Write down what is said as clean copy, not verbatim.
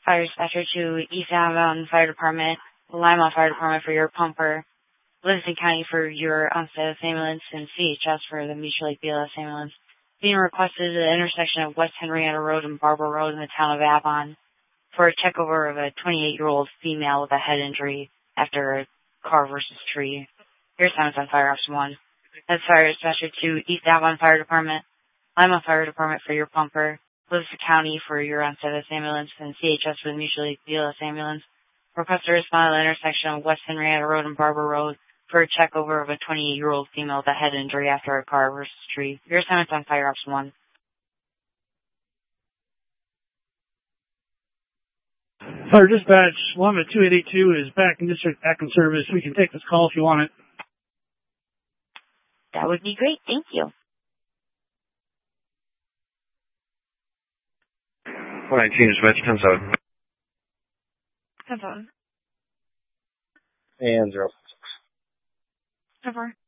Fire dispatcher to East Avon Fire Department, Lima Fire Department for your pumper, Livingston County for your unstatus ambulance, and CHS for the Mutual Lake BLS ambulance. Being requested at the intersection of West Henrietta Road and Barber Road in the town of Avon for a checkover of a 28-year-old female with a head injury after a car versus tree. Your assignment's on Fire Ops 1. That's Fire dispatcher to East Avon Fire Department, Lima Fire Department for your pumper, Livingston County for your unstatus ambulance, and CHS for the Mutual Lake BLS ambulance. Request to respond at the intersection of West Henrietta Road and Barber Road for a checkover of a 28-year-old female with a head injury after a car versus tree. Your assignment's on Fire Ops 1. Fire dispatch, Lima 2882 is back in district acting service. We can take this call if you want it. That would be great. Thank you. 419 dispatch, 10-7. 10-7. And 0. 10-4.